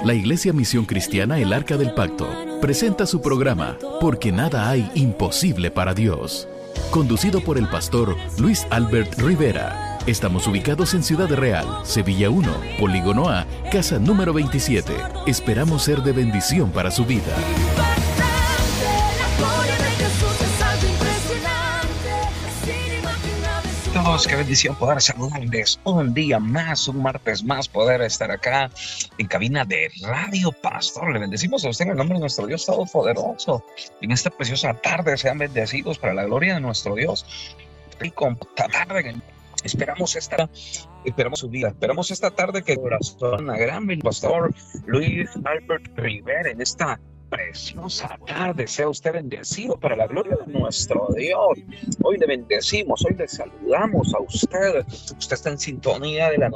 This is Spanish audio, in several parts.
La Iglesia Misión Cristiana El Arca del Pacto presenta su programa Porque nada hay imposible para Dios, conducido por el pastor Luis Albert Rivera. Estamos ubicados en Ciudad Real, Sevilla 1, Polígono A, casa número 27. Esperamos ser de bendición para su vida. Qué bendición poder saludarles un día más, un martes más, poder estar acá en cabina de Radio Pastor. Le bendecimos a usted en el nombre de nuestro Dios Todopoderoso. En esta preciosa tarde sean bendecidos para la gloria de nuestro Dios. Y con esta tarde esperamos su vida. Esperamos esta tarde que corazón una gran pastor Luis Albert Rivera en esta preciosa tarde. Sea usted bendecido para la gloria de nuestro Dios. Hoy le bendecimos, hoy le saludamos a usted. Usted está en sintonía de la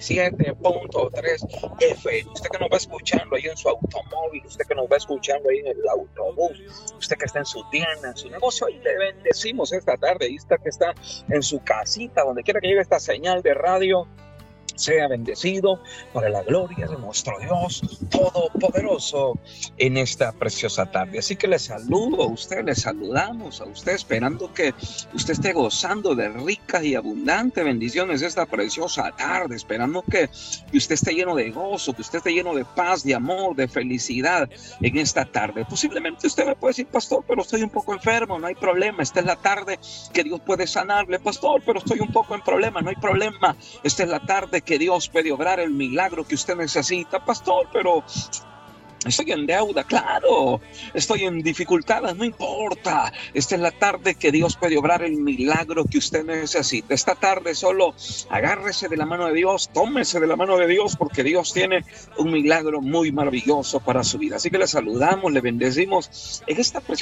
97.3 FM. Usted que nos va escuchando ahí en su automóvil, usted que nos va escuchando ahí en el autobús, usted que está en su tienda, en su negocio, hoy le bendecimos esta tarde. Y usted que está en su casita, donde quiera que llegue esta señal de radio, sea bendecido para la gloria de nuestro Dios Todopoderoso en esta preciosa tarde. Así que le saludo a usted, le saludamos a usted, esperando que usted esté gozando de ricas y abundantes bendiciones esta preciosa tarde, esperando que usted esté lleno de gozo, que usted esté lleno de paz, de amor, de felicidad en esta tarde. Posiblemente usted me puede decir, pastor, pero estoy un poco enfermo, no hay problema. Esta es la tarde que Dios puede sanarle. Pastor, pero estoy un poco en problema, no hay problema. Esta es la tarde que Dios puede obrar el milagro que usted necesita. Pastor, pero estoy en deuda, claro, estoy en dificultades, no importa. Esta es la tarde que Dios puede obrar el milagro que usted necesita. Esta tarde solo agárrese de la mano de Dios, tómese de la mano de Dios, porque Dios tiene un milagro muy maravilloso para su vida. Así que le saludamos, le bendecimos en esta preciosa